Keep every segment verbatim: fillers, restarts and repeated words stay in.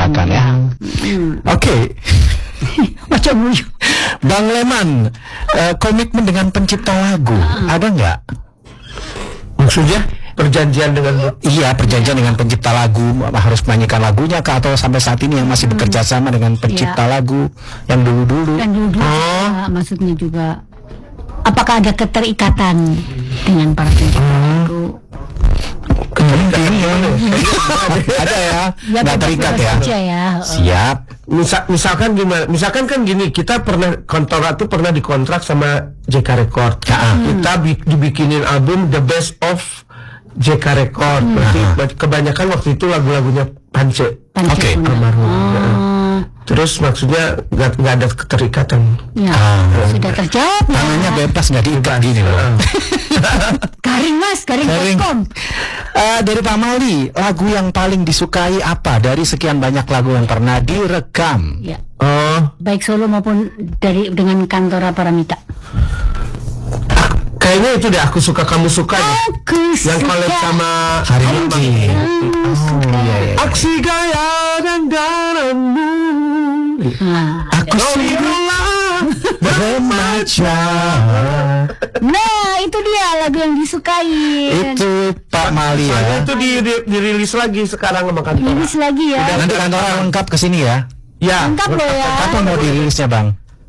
merasakan ya. Hmm. Oke. Okay. Macam guyu. Bang Leman, uh, komitmen dengan pencipta lagu uh. ada nggak? Maksudnya perjanjian dengan iya perjanjian dengan pencipta lagu, harus menyanyikan lagunya kah, atau sampai saat ini yang masih bekerja sama dengan pencipta ya. lagu yang dulu-dulu? Dan dulu-dulu oh. juga, maksudnya juga apakah ada keterikatan dengan para pencipta hmm. lagu? Keterikatan ada ya, ya nggak terikat ya. ya. Siap. Misal, misalkan gimana? Misalkan kan gini, kita pernah Kantora tuh pernah dikontrak sama J K Record. Hmm. Kita bi dibikinin album The Best of J K Record. Hmm. Berarti kebanyakan waktu itu lagu-lagunya Pance. Oke. Okay. Almarhum. Oh. Terus maksudnya nggak nggak ada keterikatan. Ya, ah. sudah terjawab. Tangannya ya. Bebas, nggak diikat gini loh. Garing mas, garing. garing. Uh, dari Pak Mali, lagu yang paling disukai apa dari sekian banyak lagu yang pernah direkam? Ya. Oh. Baik solo maupun dari dengan Kantora Paramita. Kayaknya itu deh, Aku Suka Kamu Suka ya. Aku yang collab sama Hari Minggu. Oh, iya, iya. Aksi gaya dan darahmu. Nah, aku sudah remaja. Nah, itu dia lagu yang disukai. Itu Pak Mali ya. Itu di, di, dirilis lagi sekarang sama Kantora. Dirilis lagi ya. Udah, nanti Kantora lengkap kesini ya. Ya. Lengkap loh ya. Kapan mau dirilisnya Bang?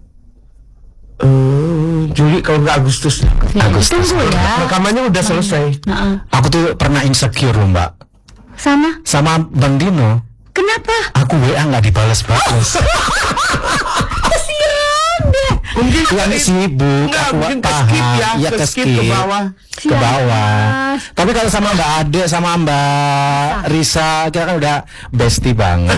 Uh, Juli kalau nggak Agustus. Ya, Agustus. tunggu ya. Rekamannya udah selesai. Nah, aku tuh pernah insecure loh Mbak. Sama? Sama Bang Dino. Kenapa? Aku W A nggak dibales-bales. Kasian deh. Mungkin yang sibuk, enggak, aku mungkin paham. ke-skip ya, Ya ke ke-skip skip ke bawah. Ke bawah. Tapi kalau sama Mbak Ade, sama Mbak Risa, kita kan udah bestie banget.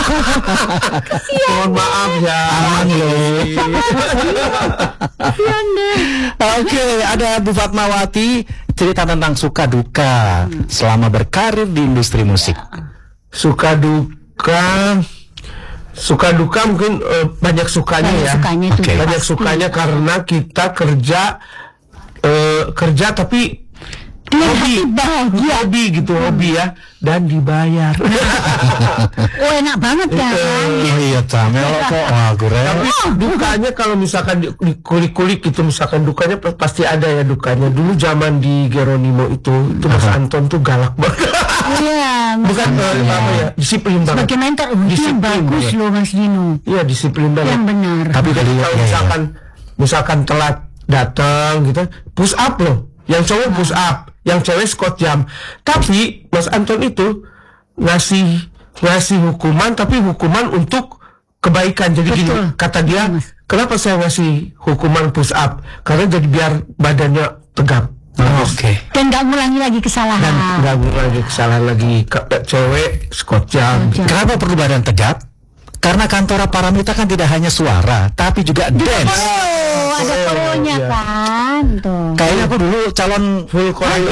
Mohon maaf ya. Aman loh. Kasian deh. Oke, ada Bu Fatmawati, cerita tentang suka duka hmm. selama berkarir di industri musik. Suka duka, suka duka mungkin uh, banyak sukanya banyak ya. Sukanya okay. Banyak pasti. sukanya karena kita kerja uh, kerja tapi dengan hobi, hati bahagia, hobi gitu, hmm. hobi ya, dan dibayar. Oh enak banget kan? Oh iya, Camel kok. Wah, gue. Tapi dukanya kalau misalkan di, di kulik-kulik gitu, misalkan dukanya pasti ada ya dukanya. Dulu zaman di Geronimo itu, itu Mas Anton tuh galak banget. Iya, bukan uh, ya. apa ya, disiplin banget. Sebagai mentor, itu yang bagus ya. Loh Mas Dino. Iya, disiplin banget. Yang benar. Tapi kalau ya, misalkan, ya. misalkan telat datang gitu, push up loh. Yang cowok push up, yang cewek squat jam. Tapi Mas Anton itu ngasih ngasih hukuman, tapi hukuman untuk kebaikan. Jadi gini, kata dia, kenapa saya ngasih hukuman push up? Karena jadi biar badannya tegap. Oh, Oke. Okay. Dan nggak ngulangi lagi kesalahan. Dan nggak ngulangi kesalahan lagi. Ke, cewek squat jam. Jam. Kenapa perlu badan tegap? Karena Kantora Paramita kan tidak hanya suara, tapi juga dance. Oh, ada koreonya oh, kan. Tuh. Kayaknya aku dulu calon full koreo.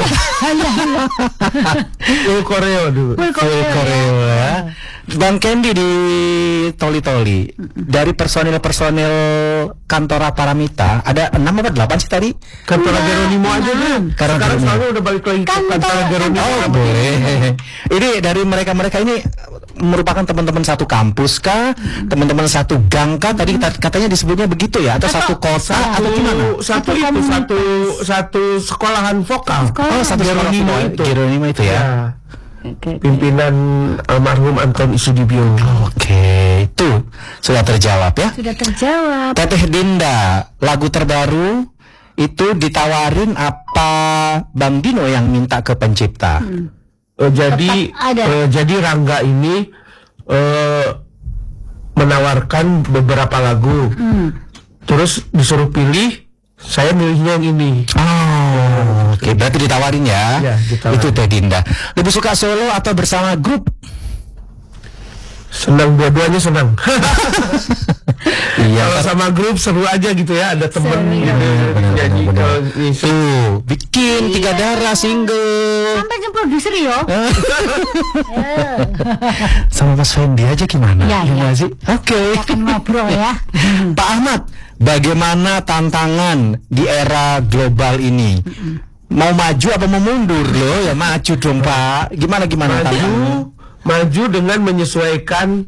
full koreo dulu. Full koreo ya. Bang Candy di Toli Toli. Dari personil-personil Kantora Paramita ada enam atau delapan sih tadi? Kantora Geronimo aja deh. Karena sekarang soalnya udah balik lagi ke Kantora Geronimo. Oh boleh. Ini dari mereka-mereka ini merupakan teman-teman satu kampus kah? Teman-teman satu gang kah? Tadi katanya disebutnya begitu ya? Atau, atau satu kota satu, atau gimana? Satu itu satu satu sekolahan vokal. Sekolah. Oh satu Geronimo itu. Geronimo itu ya. ya. Okay, pimpinan almarhum Anton Isudibyo. Oke, itu sudah terjawab ya? Sudah terjawab. Teteh Dinda, lagu terbaru itu ditawarin apa Bang Dino yang minta ke pencipta? Hmm. Uh, jadi uh, jadi Rangga ini uh, menawarkan beberapa lagu, hmm. terus disuruh pilih, saya milihnya yang ini. Oh, oke, okay. Berarti ditawarin ya? Ya, ditawarin. Itu Teh Dinda. Lebih suka solo atau bersama grup? Senang, dua-duanya senang. Iya. Kalau sama grup seru aja gitu ya, ada temen gitu. Jadi kalau tuh bikin Tiga Darah single. Sampai ke produser yo. Sama Mas Fendi aja gimana? Ya, ya. Sih? Oke. Okay. Akan ngobrol ya. Pak Ahmad, bagaimana tantangan di era global ini? Mau maju apa mau mundur loh? Ya maju dong Pak. Gimana gimana maju, tantangannya? Maju dengan menyesuaikan